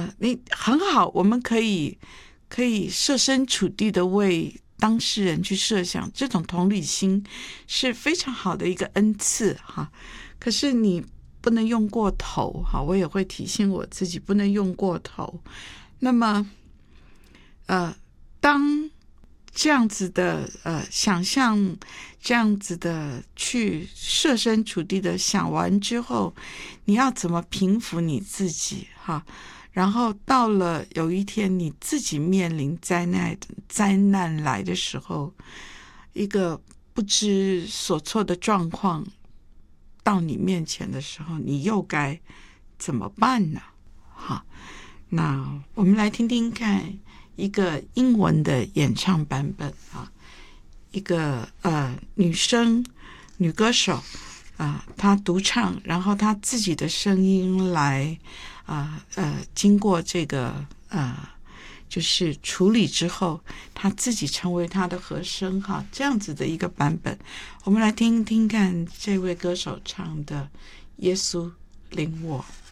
你很好，我们可以设身处地的为当事人去设想，这种同理心是非常好的一个恩赐哈。可是你不能用过头哈，我也会提醒我自己不能用过头。那么当这样子的想象，这样子的去设身处地的想完之后，你要怎么平复你自己哈？然后到了有一天你自己面临灾难来的时候，一个不知所措的状况到你面前的时候，你又该怎么办呢？好，那我们来听听看一个英文的演唱版本啊，一个女歌手她独唱，然后她自己的声音来经过这个就是处理之后，她自己成为她的和声哈，这样子的一个版本，我们来听听看这位歌手唱的《耶稣领我》。